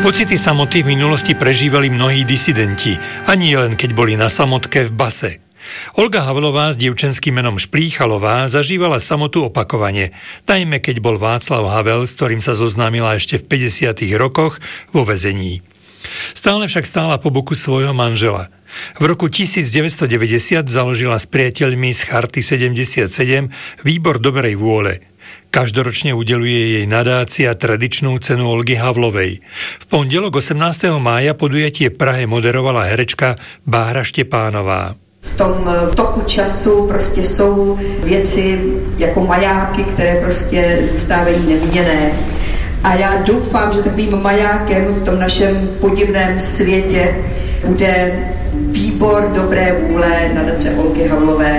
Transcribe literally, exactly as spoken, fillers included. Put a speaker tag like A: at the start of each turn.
A: Pocity samoty v minulosti prežívali mnohí disidenti, ani len keď boli na samotke v base. Olga Havlová s dievčenským menom Šplíchalová zažívala samotu opakovane, najmä keď bol Václav Havel, s ktorým sa zoznámila ešte v päťdesiatych rokoch, vo väzení. Stále však stála po boku svojho manžela. V roku devätnásťstodeväťdesiat založila s priateľmi z Charty sedemdesiatsedem Výbor dobrej vôle. Každoročne udeľuje jej nadácia tradičnú cenu Olgy Havlovej. V pondelok osemnásteho mája podujatie v Prahe moderovala herečka Bára Štěpánová.
B: V tom toku času prostě jsou věci jako majáky, které prostě zůstávají neviděné. A já doufám, že takovým majákem v tom našem podivném světě bude Výbor dobré vůle nadace Olgy Havlové.